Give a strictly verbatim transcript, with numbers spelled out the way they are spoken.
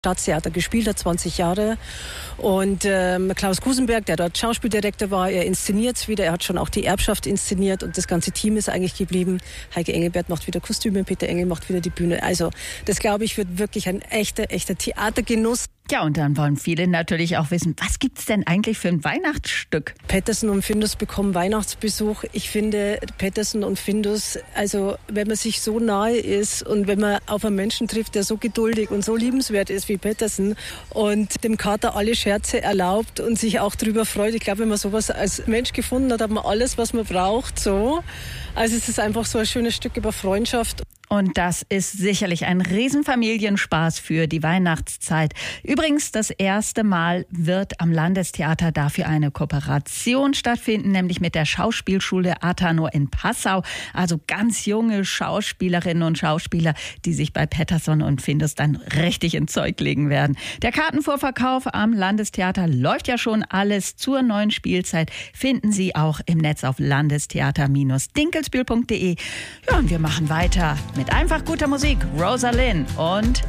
Staatstheater gespielt hat, zwanzig Jahre. Und ähm, Klaus Gusenberg, der dort Schauspieldirektor war, er inszeniert es wieder. Er hat schon auch die Erbschaft inszeniert und das ganze Team ist eigentlich geblieben. Heike Engelbert macht wieder Kostüme, Peter Engel macht wieder die Bühne. Also das, glaube ich, wird wirklich ein echter, echter Theatergenuss. Ja, und dann wollen viele natürlich auch wissen, was gibt's denn eigentlich für ein Weihnachtsstück? Petersen und Findus bekommen Weihnachtsbesuch. Ich finde, Petersen und Findus, also wenn man sich so nahe ist und wenn man auf einen Menschen trifft, der so geduldig und so liebenswert ist wie Petersen und dem Kater alle Scherze erlaubt und sich auch darüber freut. Ich glaube, wenn man sowas als Mensch gefunden hat, hat man alles, was man braucht. So. Also es ist einfach so ein schönes Stück über Freundschaft. Und das ist sicherlich ein Riesenfamilienspaß für die Weihnachtszeit. Übrigens, das erste Mal wird am Landestheater dafür eine Kooperation stattfinden, nämlich mit der Schauspielschule Athanor in Passau. Also ganz junge Schauspielerinnen und Schauspieler, die sich bei Petersen und Findus dann richtig ins Zeug legen werden. Der Kartenvorverkauf am Landestheater läuft ja schon. Alles zur neuen Spielzeit finden Sie auch im Netz auf landestheater Bindestrich dinkelsbühl punkt de. Ja, und wir machen weiter mit einfach guter Musik. Rosa Linn und